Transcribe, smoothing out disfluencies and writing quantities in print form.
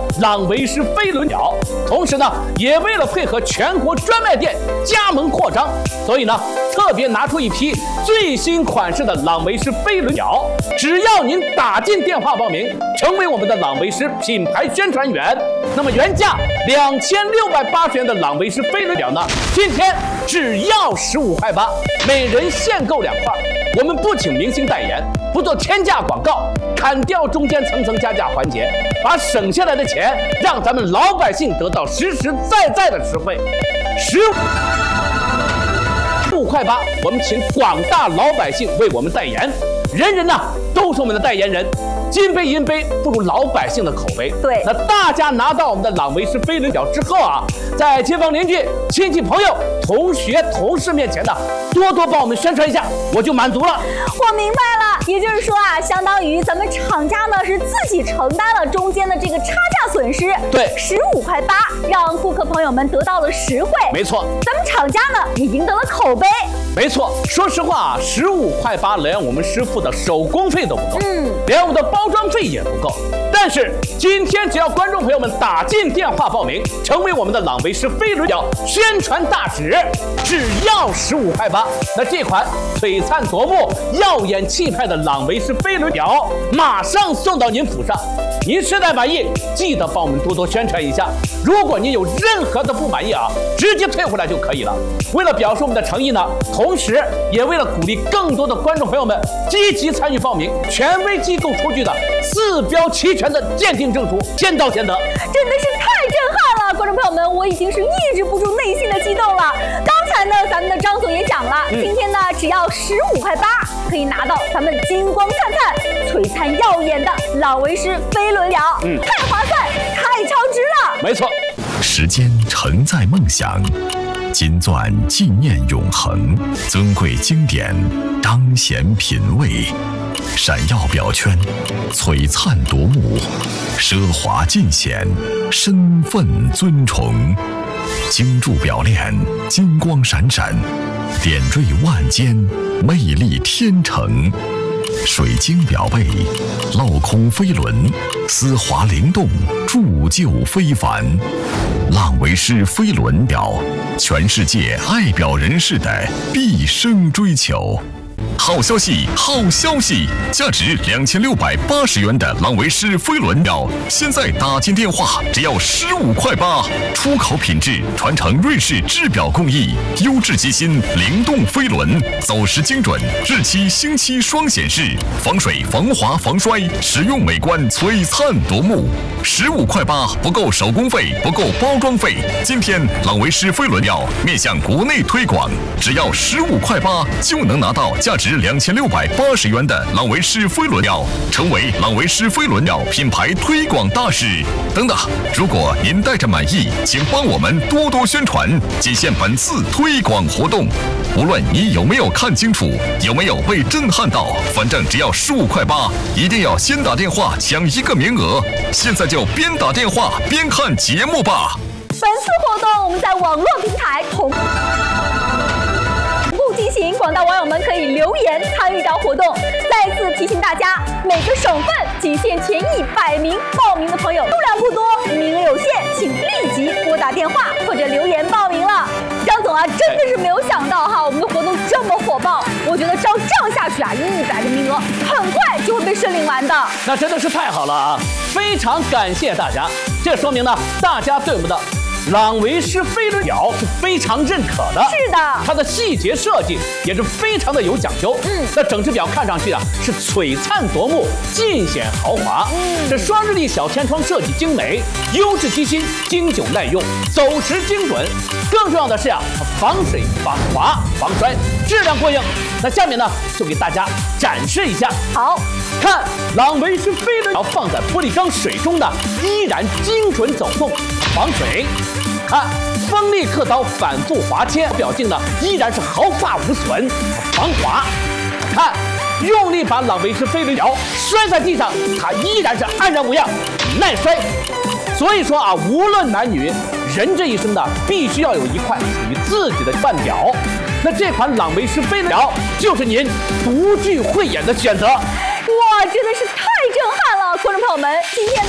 朗维诗飞轮表。同时呢，也为了配合全国专卖店加盟扩张，所以呢，特别拿出一批最新款式的朗维诗飞轮表。只要您打进电话报名，成为我们的朗维诗品牌宣传员，那么原价2680元的朗维诗飞轮表呢，今天只要15块8，每人限购2块。我们不请明星代言，不做天价广告，砍掉中间层层加价环节，把省下来的钱让咱们老百姓得到实实在在的实惠。15块8，我们请广大老百姓为我们代言，人人呢都是我们的代言人。金杯银杯不如老百姓的口碑。 对， 那大家拿到我们的朗维诗飞轮表之后啊，在街坊邻居、亲戚朋友、同学同事面前呢，多多帮我们宣传一下，我就满足了。 我明白了，也就是说啊，相当于咱们厂家呢是自己承担了中间的这个差价损失。 对 ，15块8，让顾客朋友们得到了实惠。 没错， 咱们厂家呢也赢得了口碑。 没错，说实话啊，15块8连我们师傅的手工费都不够，连我们的包装费也不够。但是今天只要观众朋友们打进电话报名，成为我们的朗维诗飞轮表宣传大使，只要15块8，那这款璀璨夺目、耀眼气派的朗维诗飞轮表马上送到您府上。您实在满意，记得帮我们多多宣传一下。如果您有任何的不满意啊，直接退回来就可以了。为了表示我们的诚意呢，同时也为了鼓励更多的观众朋友们积极参与报名，权威机构出具的4标齐全的鉴定证书，先到先得。 真的是太震撼了，观众朋友们，我已经是抑制不住内心的激动了。刚才呢，咱们的张总也讲了，今天呢只要15块8，可以拿到咱们金光灿灿、璀璨耀眼的朗维诗飞轮表，太划算，太超值了。 没错， 时间承载梦想，金钻纪念永恒，尊贵经典彰显品味，闪耀表圈璀璨夺目，奢华尽显身份尊崇，精铸表链金光闪闪，点缀万间魅力天成，水晶表背镂空飞轮，丝滑灵动铸就非凡。朗维诗飞轮表，全世界爱表人士的毕生追求。好消息，好消息！价值2680元的朗维诗飞轮表，现在打进电话只要15块8，出口品质，传承瑞士制表工艺，优质机芯，灵动飞轮，走时精准，日期星期双显示，防水、防滑、防摔，实用美观，璀璨夺目。15块8不够手工费，不够包装费。今天朗维诗飞轮表面向国内推广，只要15块8就能拿到价值2680元的朗维诗飞轮表，成为朗维诗飞轮表品牌推广大使。等等，如果您带着满意，请帮我们多多宣传，仅限本次推广活动。无论你有没有看清楚，有没有被震撼到，反正只要15块8，一定要先打电话抢1个名额。现在就边打电话边看节目吧。 本次活动我们在网络平台同步进行，广大网友们可以留言参与到活动。再次提醒大家，每个省份仅限前100名报名的朋友，数量不多，名额有限，请立即拨打电话或者留言报名了。张总啊，真的是没有想到哈，我们的活动这么火爆。我觉得照这样下去啊，100个名额很快就会被申领完的。 那真的是太好了啊！非常感谢大家，这说明呢，大家对我们的朗维诗飞轮表是非常认可的。 是的， 它的细节设计也是非常的有讲究。那整只表看上去啊是璀璨夺目，尽显豪华。这双日历小天窗设计精美，优质机芯，经久耐用，走时精准。更重要的是啊，它防水、防滑、防摔，质量过硬。那下面呢，就给大家展示一下。 好， 看朗维诗飞轮表放在玻璃缸水中呢，依然精准走动，防水。看锋利刻刀反复划切，表径呢依然是毫发无损，防滑。看用力把朗维诗飞轮表摔在地上，它依然是安然无恙，耐摔。所以说啊，无论男女，人这一生呢，必须要有一块属于自己的腕表。那这款朗维诗飞轮表就是您独具慧眼的选择。 哇，真的是太震撼了，观众朋友们，今天呢